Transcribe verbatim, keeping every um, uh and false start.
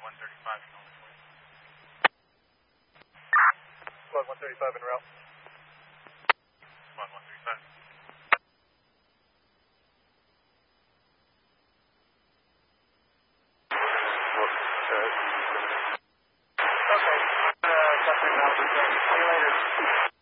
one thirty-five in route. Squad one thirty-five in route. Squad one thirty-five. Okay. Uh, Captain Albert, see you later.